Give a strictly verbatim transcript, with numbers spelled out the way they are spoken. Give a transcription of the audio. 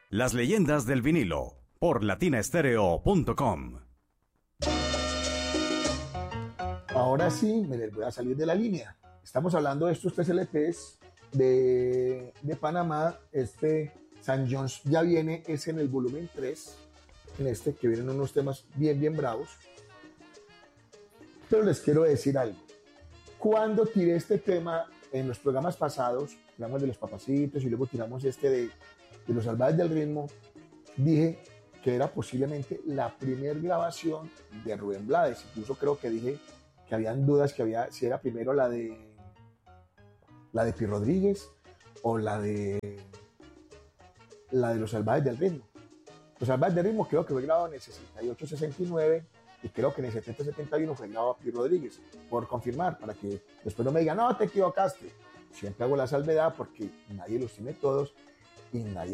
Las leyendas del vinilo por latina estéreo punto com. Ahora sí, me les voy a salir de la línea. Estamos hablando de estos tres L Ps de, de Panamá. Este San Jones ya viene, es en el volumen tres, en este que vienen unos temas bien, bien bravos. Pero les quiero decir algo. Cuando tiré este tema en los programas pasados, hablamos de los Papacitos y luego tiramos este de, de los Salvajes del Ritmo, dije que era posiblemente la primer grabación de Rubén Blades. Incluso creo que dije que habían dudas que había si era primero la de la de Pi Rodríguez o la de la de los Salvajes del Ritmo. Los Salvajes del Ritmo creo que fue grabado en el sesenta y ocho sesenta y nueve y creo que en el setenta setenta y uno fue grabado Pi Rodríguez, por confirmar, para que después no me digan, no, te equivocaste. Siempre hago la salvedad porque nadie los tiene todos y nadie